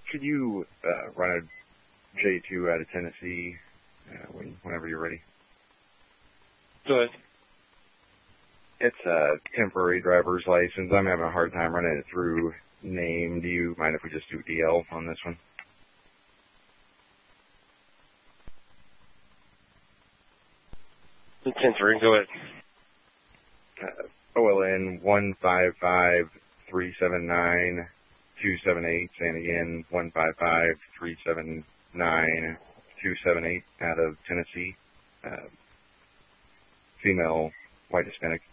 Could you run a J2 out of Tennessee whenever you're ready? Go ahead. It's a temporary driver's license. I'm having a hard time running it through name. Do you mind if we just do DL on this one? The 10-3, go ahead. OLN 155-379-278, and again 155-379-278 out of Tennessee. Female, white Hispanic.